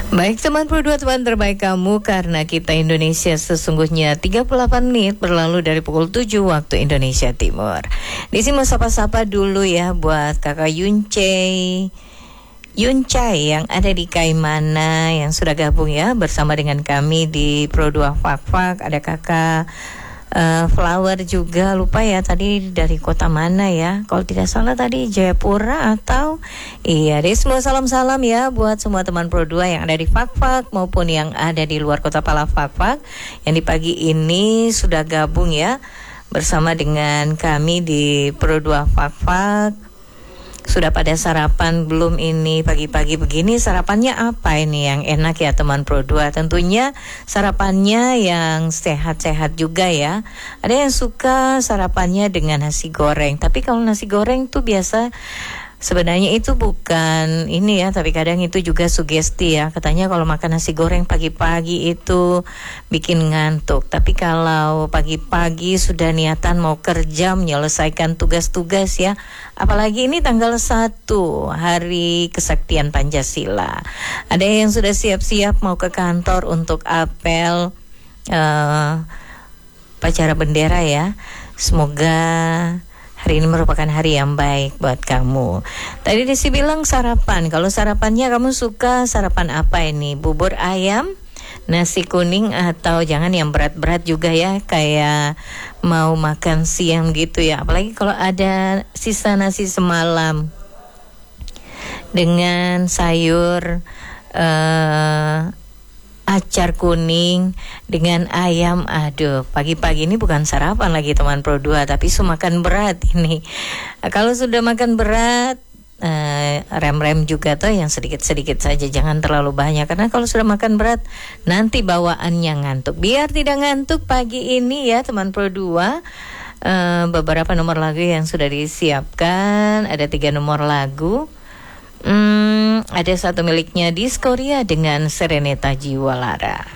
Baik teman Pro 2, teman terbaik kamu, karena kita Indonesia sesungguhnya 38 menit berlalu dari pukul 7 waktu Indonesia Timur. Di sini mau sapa-sapa dulu ya buat kakak Yuncai yang ada di Kaimana yang sudah gabung ya bersama dengan kami di Pro 2 Fak-Fak. Ada kakak Flower juga, lupa ya tadi dari kota mana ya, kalau tidak salah tadi Jayapura atau iya deh. Semua salam-salam ya buat semua teman Pro 2 yang ada di Fak-Fak maupun yang ada di luar kota Pala Fak-Fak yang di pagi ini sudah gabung ya bersama dengan kami di Pro 2 Fak-Fak. Sudah pada sarapan belum ini pagi-pagi begini? Sarapannya apa ini yang enak ya teman Pro 2? Tentunya sarapannya yang sehat-sehat juga ya. Ada yang suka sarapannya dengan nasi goreng. Tapi kalau nasi goreng tuh biasa sebenarnya itu bukan ini ya, tapi kadang itu juga sugesti ya. Katanya kalau makan nasi goreng pagi-pagi itu bikin ngantuk. Tapi kalau pagi-pagi sudah niatan mau kerja menyelesaikan tugas-tugas ya, apalagi ini tanggal 1 Hari Kesaktian Pancasila. Ada yang sudah siap-siap mau ke kantor untuk apel upacara bendera ya. Semoga hari ini merupakan hari yang baik buat kamu. Tadi Desi bilang sarapan. Kalau sarapannya kamu suka sarapan apa ini? Bubur ayam, nasi kuning, atau jangan yang berat-berat juga ya, kayak mau makan siang gitu ya. Apalagi kalau ada sisa nasi semalam dengan sayur acar kuning dengan ayam. Aduh, pagi-pagi ini bukan sarapan lagi teman Pro 2, tapi makan berat ini. Kalau sudah makan berat, rem-rem juga tuh yang sedikit-sedikit saja, jangan terlalu banyak, karena kalau sudah makan berat nanti bawaannya ngantuk. Biar tidak ngantuk pagi ini ya teman Pro 2, beberapa nomor lagu yang sudah disiapkan. Ada 3 nomor lagu. Ada satu miliknya Diskoria dengan Serenita Jiwa Lara.